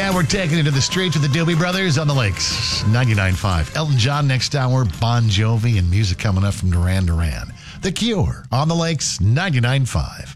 Yeah, we're taking it to the streets with the Doobie Brothers on the Lakes. 99.5. Elton John next hour, Bon Jovi, and music coming up from Duran Duran. The Cure on the Lakes, 99.5.